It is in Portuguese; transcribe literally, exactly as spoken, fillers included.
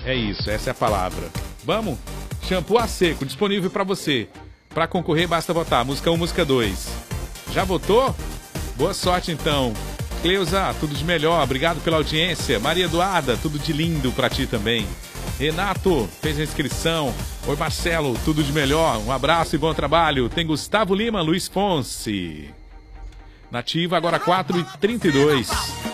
É isso, essa é a palavra. Vamos? Shampoo a seco, disponível pra você. Pra concorrer, basta votar. Música um, música dois. Já votou? Boa sorte, então. Cleusa, tudo de melhor. Obrigado pela audiência. Maria Eduarda, tudo de lindo pra ti também. Renato, fez a inscrição. Oi, Marcelo, tudo de melhor. Um abraço e bom trabalho. Tem Gustavo Lima, Luiz Fonse. Nativa, agora quatro e trinta e dois.